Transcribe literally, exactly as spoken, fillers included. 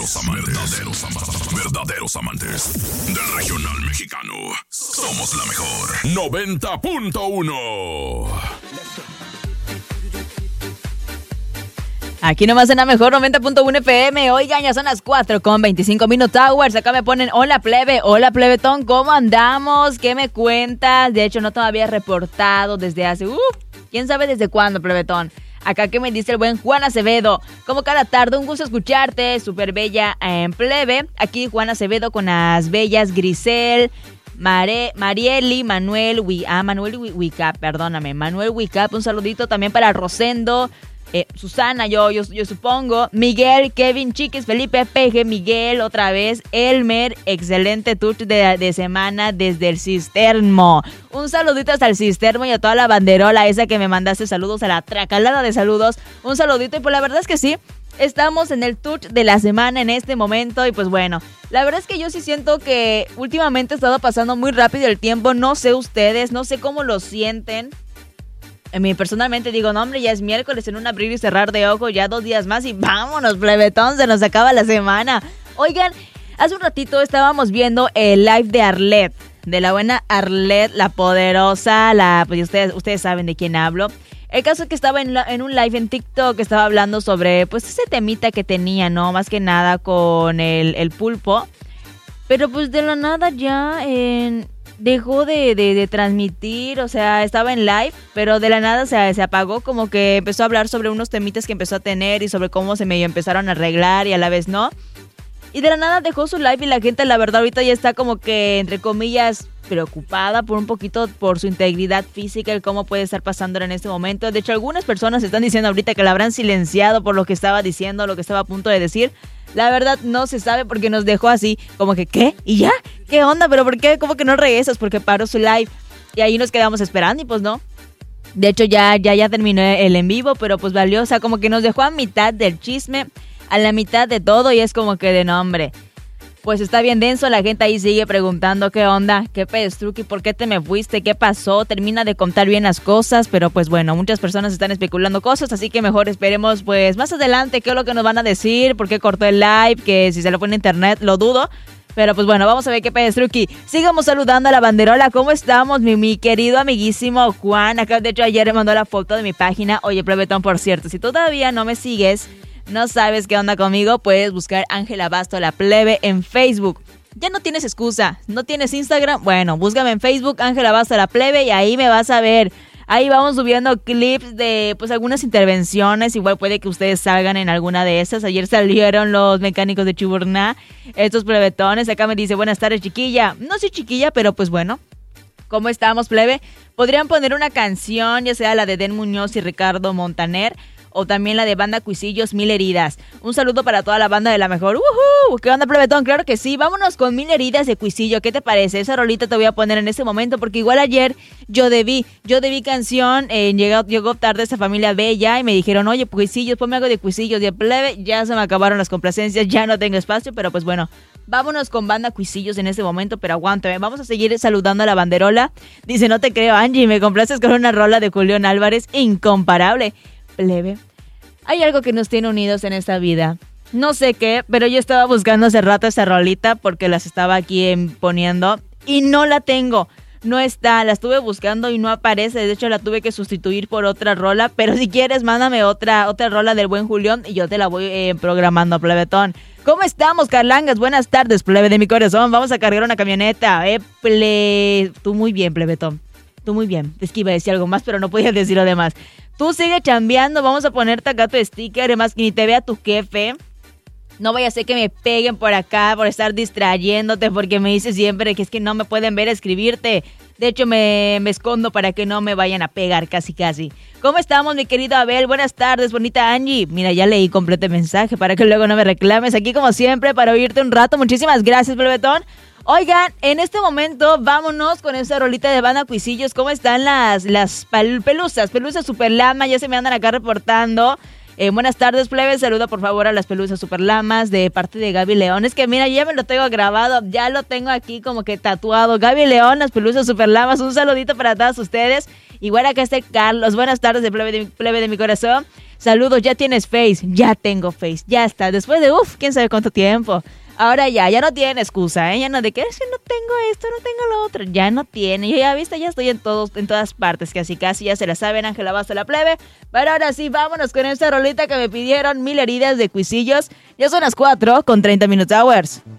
Verdaderos amantes, verdaderos amantes, verdaderos amantes del regional mexicano. Somos la mejor. noventa punto uno. Aquí nomás en la mejor noventa punto uno F M. Oigan, ya son las cuatro con veinticinco Minute Hours. Acá me ponen, hola plebe, hola plebetón, ¿cómo andamos? ¿Qué me cuentas? De hecho, no te había reportado desde hace, uff, quién sabe desde cuándo, plebetón. Acá que me dice el buen Juan Acevedo. Como cada tarde, un gusto escucharte, súper bella en plebe. Aquí Juan Acevedo con las bellas Grisel, Mare, Marieli, Manuel, Wi, ah, Manuel Wicap, perdóname, Manuel Wicap, un saludito también para Rosendo. Eh, Susana, yo, yo yo supongo, Miguel, Kevin, Chiquis, Felipe, Peje, Miguel, otra vez, Elmer, excelente touch de, de semana desde el Cistermo. Un saludito hasta el Cistermo y a toda la banderola esa que me mandaste, saludos a la tracalada de saludos, un saludito y pues la verdad es que sí, estamos en el touch de la semana en este momento y pues bueno, la verdad es que yo sí siento que últimamente ha estado pasando muy rápido el tiempo, no sé ustedes, no sé cómo lo sienten. A mí personalmente digo, no hombre, ya es miércoles, en un abrir y cerrar de ojos, ya dos días más y vámonos, plebetón, se nos acaba la semana. Oigan, hace un ratito estábamos viendo el live de Arlette, de la buena Arlette, la poderosa, la pues ustedes, ustedes saben de quién hablo. El caso es que estaba en, la, en un live en TikTok, estaba hablando sobre pues ese temita que tenía, ¿no? Más que nada con el, el pulpo. Pero pues de la nada ya en... dejó de, de, de transmitir, o sea, estaba en live, pero de la nada se, se apagó, como que empezó a hablar sobre unos temitas que empezó a tener y sobre cómo se medio empezaron a arreglar y a la vez no. Y de la nada dejó su live y la gente, la verdad, ahorita ya está como que, entre comillas, preocupada por un poquito por su integridad física y cómo puede estar pasando en este momento. De hecho, algunas personas están diciendo ahorita que la habrán silenciado por lo que estaba diciendo, lo que estaba a punto de decir. La verdad no se sabe porque nos dejó así, como que, ¿qué? ¿Y ya? ¿Qué onda? ¿Pero por qué? ¿Cómo que no regresas? Porque paró su live y ahí nos quedamos esperando y pues no. De hecho ya, ya, ya terminó el en vivo, pero pues valió, o sea, como que nos dejó a mitad del chisme, a la mitad de todo y es como que de nombre. Pues está bien denso, la gente ahí sigue preguntando qué onda, qué pedestruqui, por qué te me fuiste, qué pasó, termina de contar bien las cosas, pero pues bueno, muchas personas están especulando cosas, así que mejor esperemos pues más adelante qué es lo que nos van a decir, por qué cortó el live, que si se lo pone en internet, lo dudo. Pero pues bueno, vamos a ver qué pedestruqui. Sigamos saludando a la banderola. ¿Cómo estamos, mi, mi querido amiguísimo Juan? Acá, de hecho, ayer me mandó la foto de mi página. Oye, plebetón, por cierto, si todavía no me sigues, no sabes qué onda conmigo, puedes buscar Ángela Basto, la plebe, en Facebook. Ya no tienes excusa. ¿No tienes Instagram? Bueno, búscame en Facebook, Ángela Basto, la plebe, y ahí me vas a ver. Ahí vamos subiendo clips de pues algunas intervenciones. Igual puede que ustedes salgan en alguna de esas. Ayer salieron los mecánicos de Chuburná, estos plebetones. Acá me dice, buenas tardes, chiquilla. No soy chiquilla, pero pues bueno. ¿Cómo estamos, plebe? Podrían poner una canción, ya sea la de Den Muñoz y Ricardo Montaner, o también la de Banda Cuisillos, Mil Heridas. Un saludo para toda la banda de la mejor. ¡Uhú! ¿Qué onda, plebetón? Claro que sí. Vámonos con Mil Heridas de Cuisillo. ¿Qué te parece? Esa rolita te voy a poner en este momento porque igual ayer yo debí, yo debí canción. Eh, llegó, llegó tarde esta familia bella y me dijeron, oye, Cuisillos, ponme algo de Cuisillos. De plebe, ya se me acabaron las complacencias, ya no tengo espacio, pero pues bueno. Vámonos con Banda Cuisillos en este momento, pero aguántame. Vamos a seguir saludando a la banderola. Dice, no te creo, Angie, me complaces con una rola de Julián Álvarez, incomparable. Plebe, hay algo que nos tiene unidos en esta vida. No sé qué, pero yo estaba buscando hace rato esa rolita porque las estaba aquí poniendo y no la tengo. No está, la estuve buscando y no aparece. De hecho, la tuve que sustituir por otra rola. Pero si quieres, mándame otra, otra rola del buen Julián y yo te la voy eh, programando, plebetón. ¿Cómo estamos, Carlangas? Buenas tardes, plebe de mi corazón. Vamos a cargar una camioneta. Eh, ple... Tú muy bien, plebetón. Tú muy bien. Es que iba a decir algo más, pero no podía decir lo demás. Tú sigue chambeando. Vamos a ponerte acá tu sticker. Además, que ni te vea tu jefe. No vaya a ser que me peguen por acá por estar distrayéndote, porque me dice siempre que es que no me pueden ver escribirte. De hecho, me, me escondo para que no me vayan a pegar casi casi. ¿Cómo estamos, mi querido Abel? Buenas tardes, bonita Angie. Mira, ya leí completo el mensaje para que luego no me reclames. Aquí como siempre para oírte un rato. Muchísimas gracias, plebetón. Oigan, en este momento vámonos con esa rolita de Banda Cuisillos. ¿Cómo están las, las pelusas? Pelusas Super Lama, ya se me andan acá reportando. Eh, buenas tardes, plebe. Saluda por favor a las pelusas Super Lamas de parte de Gaby León. Es que mira, ya me lo tengo grabado, ya lo tengo aquí como que tatuado. Gaby León, las pelusas Super Lamas, un saludito para todos ustedes. Igual acá está Carlos. Buenas tardes, de plebe de, plebe de mi corazón. Saludos, ya tienes Face. Ya tengo Face, ya está. Después de, uff, quién sabe cuánto tiempo. Ahora ya, ya no tienen excusa, ¿eh? Ya no de que si no tengo esto, no tengo lo otro. Ya no tiene. Yo ya, viste, ya estoy en todos, en todas partes, casi casi ya se la saben, Ángela Basta la plebe. Pero ahora sí, vámonos con esta rolita que me pidieron, Mil Heridas de Cuisillos. Ya son las cuatro con treinta Minutes Hours.